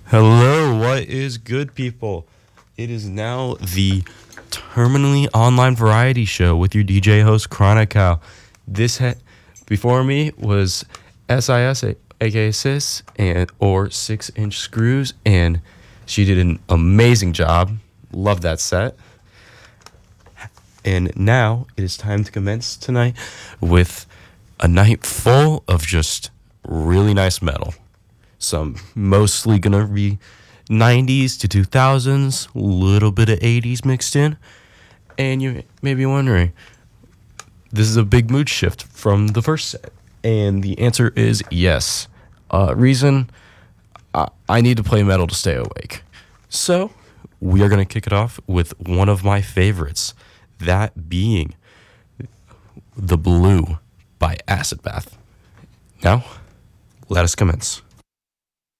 Hello, what is good, people? It is now the terminally online variety show with your DJ host, Chronic Cow. Before me was SIS, aka Sis, or 6 Inch Screws, and she did an amazing job. Love that set. And now it is time to commence tonight with a night full of just really nice metal. Some mostly gonna be 90s to 2000s, a little bit of 80s mixed in. And you may be wondering, this is a big mood shift from the first set. And the answer is yes. Reason, I need to play metal to stay awake. So we are gonna kick it off with one of my favorites, that being The Blue by Acid Bath. Now, let us commence.